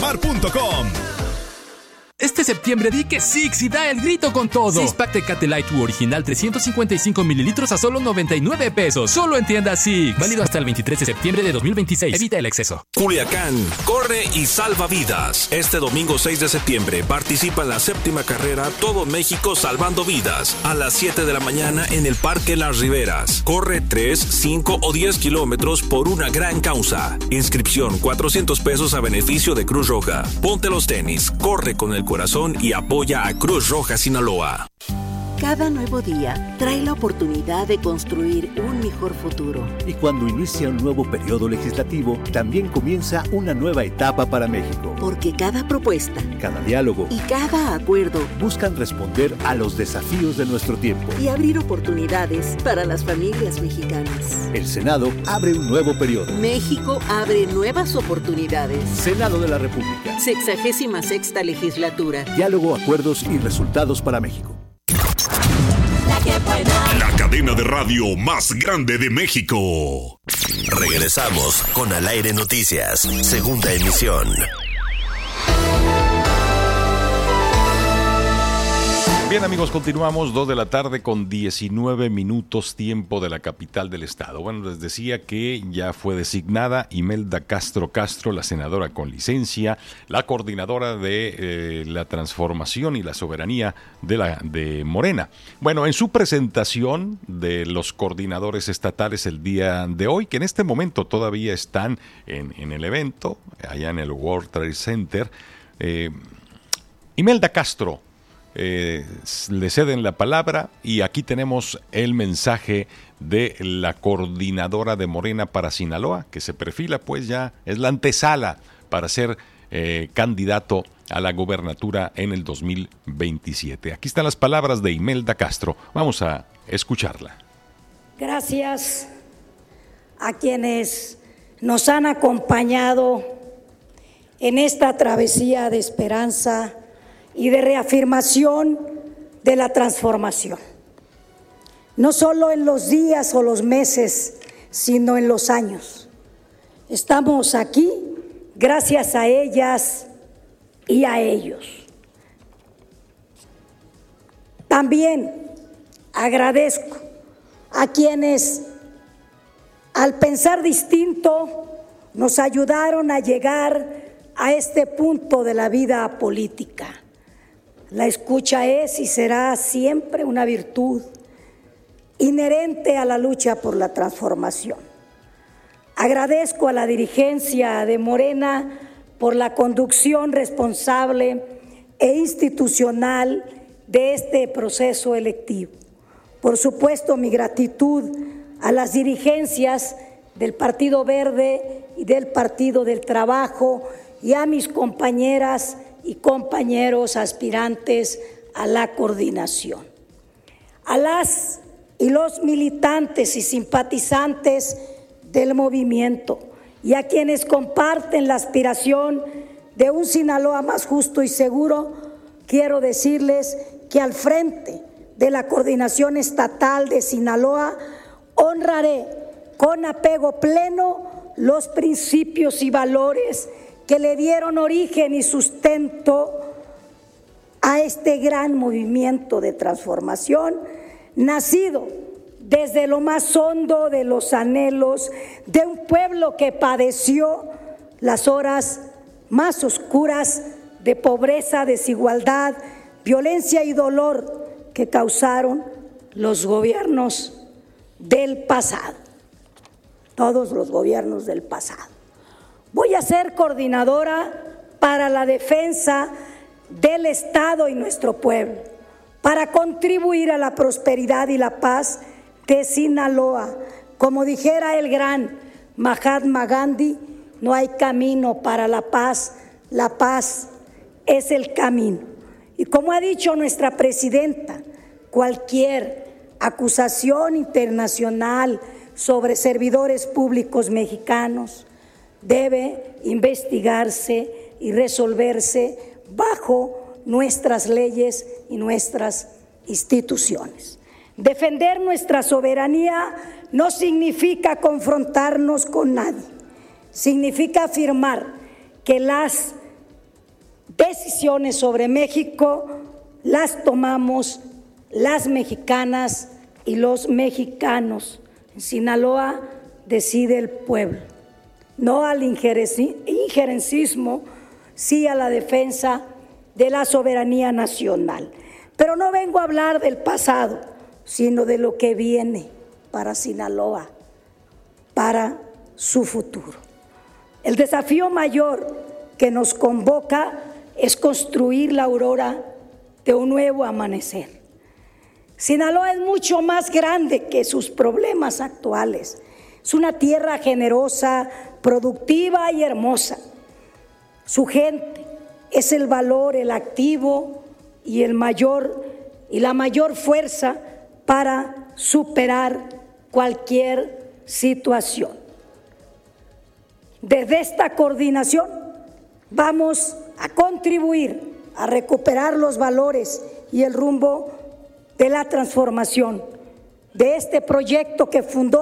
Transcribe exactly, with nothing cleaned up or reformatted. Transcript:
mar punto com. Este septiembre di que Six y da el grito con todo. Six Pack Tecate Light Two original trescientos cincuenta y cinco mililitros a solo noventa y nueve pesos. Solo en tienda Six. Válido hasta el veintitrés de septiembre de dos mil veintiséis. Evita el exceso. Culiacán, corre y salva vidas. Este domingo seis de septiembre participa en la séptima carrera Todo México Salvando Vidas. A las siete de la mañana en el Parque Las Riberas. Corre tres, cinco o diez kilómetros por una gran causa. Inscripción cuatrocientos pesos a beneficio de Cruz Roja. Ponte los tenis, corre con el corazón y apoya a Cruz Roja Sinaloa. Cada nuevo día trae la oportunidad de construir un mejor futuro. Y cuando inicia un nuevo periodo legislativo, también comienza una nueva etapa para México. Porque cada propuesta, cada diálogo y cada acuerdo buscan responder a los desafíos de nuestro tiempo y abrir oportunidades para las familias mexicanas. El Senado abre un nuevo periodo. México abre nuevas oportunidades. Senado de la República. Sexagésima sexta legislatura. Diálogo, acuerdos y resultados para México. La cadena de radio más grande de México. Regresamos con Al Aire Noticias, segunda emisión. Bien, amigos, continuamos, dos de la tarde con diecinueve minutos tiempo de la capital del estado. Bueno, les decía que ya fue designada Imelda Castro Castro, la senadora con licencia, la coordinadora de eh, la transformación y la soberanía de, la, de Morena. Bueno, en su presentación de los coordinadores estatales el día de hoy, que en este momento todavía están en, en el evento, allá en el World Trade Center, eh, Imelda Castro Eh, le ceden la palabra y aquí tenemos el mensaje de la coordinadora de Morena para Sinaloa, que se perfila pues ya, es la antesala para ser eh, candidato a la gubernatura en el dos mil veintisiete. Aquí están las palabras de Imelda Castro, vamos a escucharla. Gracias a quienes nos han acompañado en esta travesía de esperanza y de reafirmación de la transformación, no solo en los días o los meses, sino en los años. Estamos aquí gracias a ellas y a ellos. También agradezco a quienes, al pensar distinto, nos ayudaron a llegar a este punto de la vida política. La escucha es y será siempre una virtud inherente a la lucha por la transformación. Agradezco a la dirigencia de Morena por la conducción responsable e institucional de este proceso electivo. Por supuesto, mi gratitud a las dirigencias del Partido Verde y del Partido del Trabajo y a mis compañeras y compañeros aspirantes a la coordinación. A las y los militantes y simpatizantes del movimiento y a quienes comparten la aspiración de un Sinaloa más justo y seguro, quiero decirles que al frente de la coordinación estatal de Sinaloa honraré con apego pleno los principios y valores que le dieron origen y sustento a este gran movimiento de transformación, nacido desde lo más hondo de los anhelos de un pueblo que padeció las horas más oscuras de pobreza, desigualdad, violencia y dolor que causaron los gobiernos del pasado, todos los gobiernos del pasado. Voy a ser coordinadora para la defensa del Estado y nuestro pueblo, para contribuir a la prosperidad y la paz de Sinaloa. Como dijera el gran Mahatma Gandhi, no hay camino para la paz, la paz es el camino. Y como ha dicho nuestra presidenta, cualquier acusación internacional sobre servidores públicos mexicanos debe investigarse y resolverse bajo nuestras leyes y nuestras instituciones. Defender nuestra soberanía no significa confrontarnos con nadie, significa afirmar que las decisiones sobre México las tomamos las mexicanas y los mexicanos. En Sinaloa decide el pueblo, no al injerencismo, sí a la defensa de la soberanía nacional. Pero no vengo a hablar del pasado, sino de lo que viene para Sinaloa, para su futuro. El desafío mayor que nos convoca es construir la aurora de un nuevo amanecer. Sinaloa es mucho más grande que sus problemas actuales. Es una tierra generosa, productiva y hermosa. Su gente es el valor, el activo y el mayor y la mayor fuerza para superar cualquier situación. Desde esta coordinación vamos a contribuir a recuperar los valores y el rumbo de la transformación de este proyecto que fundó